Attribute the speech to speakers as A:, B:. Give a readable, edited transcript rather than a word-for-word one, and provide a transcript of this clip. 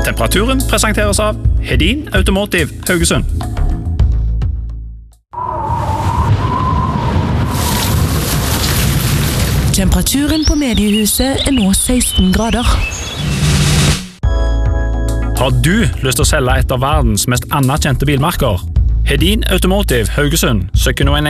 A: Temperaturen presenteres av Hedin Automotive Haugesund.
B: Temperaturen på mediehuset nå 16 grader.
A: Har du lyst til å selge et av verdens mest anerkjente bilmerker? Hedin Automotive Haugesund søker nå en